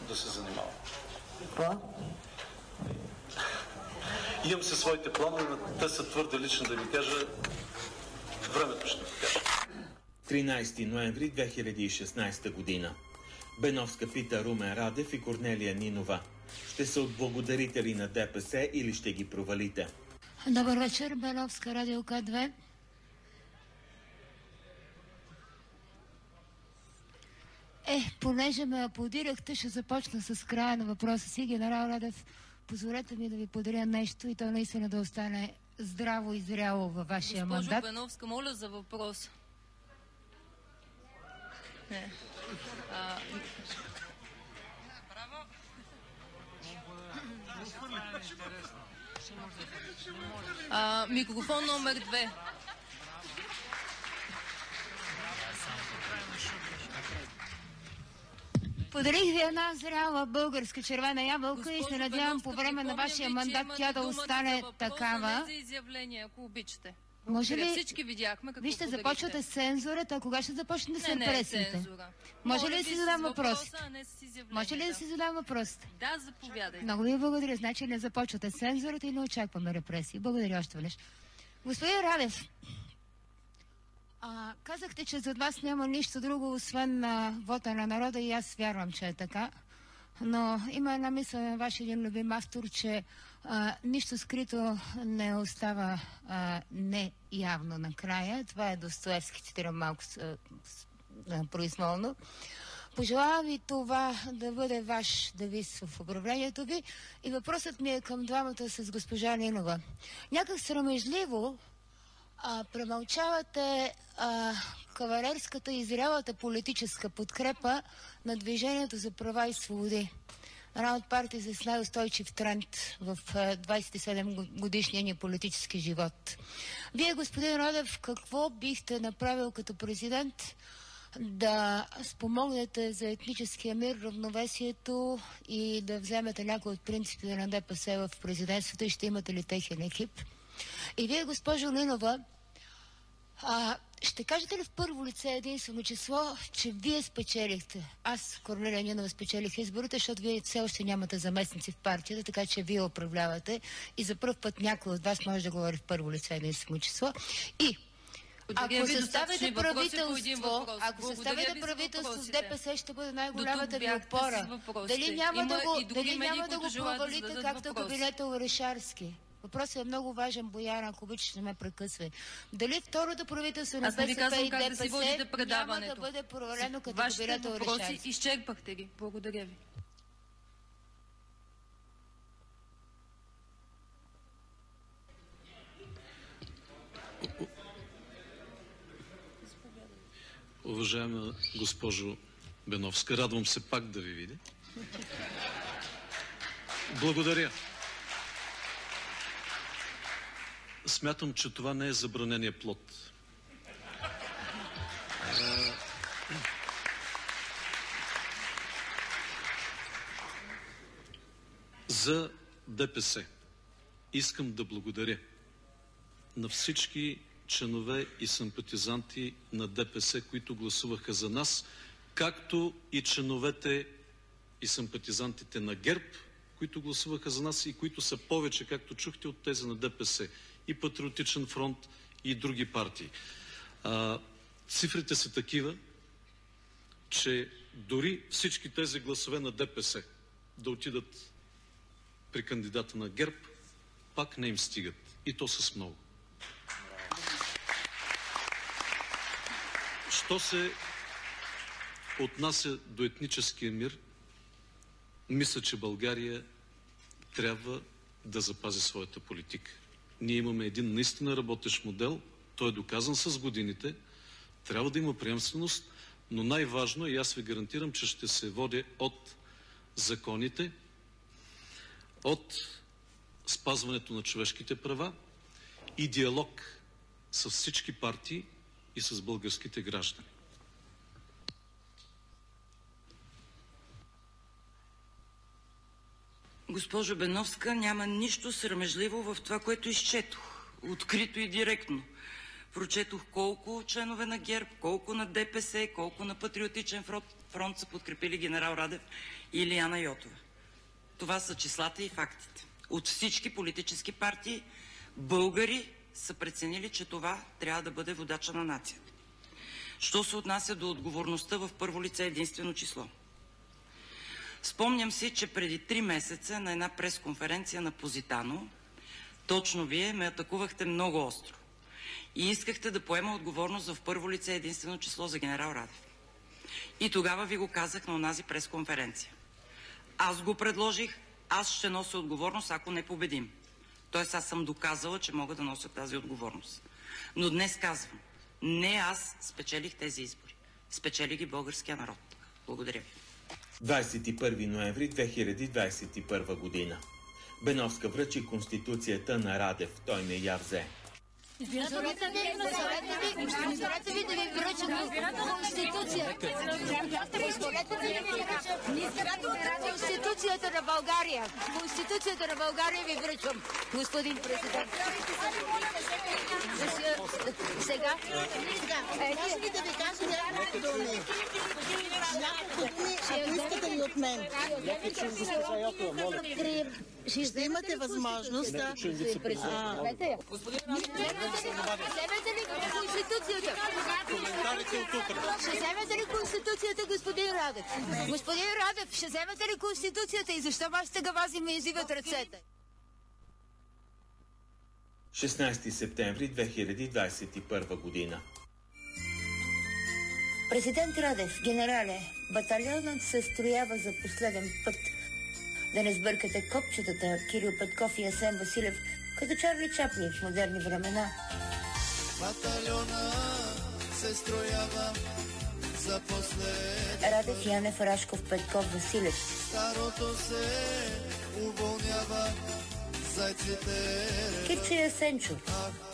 да се занимавам. Какво? Имам се своите планове, но те са твърде лични да ви кажа. Времето ще ви кажа. 13 ноември 2016 година. Беновска пита Румен Радев и Корнелия Нинова. Ще се отблагодарите ли на ДПС или ще ги провалите? Добър вечер, Беновска, Радио К2. Понеже ме аплодирахте, ще започна с края на въпроса си. Генерал Радев, позволете ми да ви подаря нещо и то наистина да остане здраво и зряло във вашия мандат. Госпожо Беновска, моля за въпрос. Браво! Микрофон номер 2. Подарих ви една зряла българска червена ябълка и се надявам по време на вашия мандат тя да остане такава. Не за изявление, ако обичате. Може ли? Всички видяхме какво Вижте, започвате с цензурата, а кога ще започнете с репресиите? Може ли да си задам въпросите? Може ли да си задам въпросите? Да, заповядайте. Много ви благодаря. Значи не започвате с цензурата и не очакваме репресии. Благодаря още веднъж. Господин Радев, казахте, че зад вас няма нищо друго, освен вота на народа и аз вярвам, че е така. Но има една мисъл на ваш един любим автор, че нищо скрито не остава неявно накрая. Това е Достоевски, цитирам малко произволно. Пожелавам ви това да бъде ваш девиз в управлението ви. И въпросът ми е към двамата с госпожа Нинова. Някак срамежливо премълчавате кавалерската и зрялата политическа подкрепа на Движението за права и свободи. Една от партии с най-устойчив тренд в 27 годишния ни политически живот. Вие, господин Радев, какво бихте направил като президент да спомогнете за етническия мир, равновесието и да вземете някои от принципите на ДПС в президентството и ще имате ли техен екип? И вие, госпожо Нинова, ще кажете ли в първо лице единствено число, че вие спечелихте? Аз, Корнелия Нинова, спечелих изборите, защото вие все още нямате заместници в партията, така че вие управлявате и за пръв път някой от вас може да говори в първо лице единствено число. И ако съставите правителство с ДПС, ще бъде най-голямата ви опора. Дали няма да го провалите, както кабинета Орешарски? Въпросът е много важен, Бояна, ако обичаш да ме прекъсвай. Дали второто правителство на БСП и ДПС няма да бъде провалено като кабинета Орешарски? Вашите въпроси изчерпахте ги. Благодаря ви. Уважаема госпожо Беновска, радвам се пак да ви видя. Благодаря. Смятам, че това не е забранения плод. За ДПС искам да благодаря на всички членове и симпатизанти на ДПС, които гласуваха за нас, както и членовете и симпатизантите на ГЕРБ, които гласуваха за нас и които са повече, както чухте, от тези на ДПС и Патриотичен фронт и други партии. Цифрите са такива, че дори всички тези гласове на ДПС да отидат при кандидата на ГЕРБ, пак не им стигат. И то с много. Що се отнася до етническия мир, мисля, че България трябва да запази своята политика. Ние имаме един наистина работещ модел, той е доказан с годините, трябва да има приемственост, но най-важно, и аз ви гарантирам, че ще се водя от законите, от спазването на човешките права и диалог с всички партии и с българските граждани. Госпожо Беновска, няма нищо срамежливо в това, което изчетох. Открито и директно. Прочетох колко членове на ГЕРБ, колко на ДПС, колко на Патриотичен фронт са подкрепили генерал Радев и Илияна Йотова. Това са числата и фактите. От всички политически партии българи са преценили, че това трябва да бъде водача на нацията. Що се отнася до отговорността в първо лице единствено число? Спомням си, че преди 3 месеца на една пресконференция на Позитано, точно вие ме атакувахте много остро и искахте да поема отговорност в първо лице единствено число за генерал Радев. И тогава ви го казах на онази пресконференция. Аз го предложих, аз ще нося отговорност, ако не победим. Тоест аз съм доказала, че мога да нося тази отговорност. Но днес казвам, не аз спечелих тези избори. Спечели ги българския народ. Благодаря ви. 21 ноември 2021 година. Беновска връчи Конституцията на Радев. Той не я взе. Позволете ви да ви връча Конституцията на България. Конституцията на България ви връчвам, господин президент. Сега? Може ли да ви кажа няколко думи? Няколко думи, ако искате ли от мен. Ще имате възможност да... Вземете ли Конституцията? Ще вземете ли Конституцията, господин Радев? Господин Радев, ще вземете ли Конституцията и защо вашите гавази ме извиват ръцете? 16 септември 2021 година. Президент Радев, генерале, батальонът се строява за последен път. Да не сбъркате копчетата Кирил Петков и Асен Василев, като Чарли Чаплин в модерни времена. Батальона се строява за послед. Радев, Янев, Рашков, Петков, Василев. Старото се уволнява, зайците. Кирчо и Асенчо.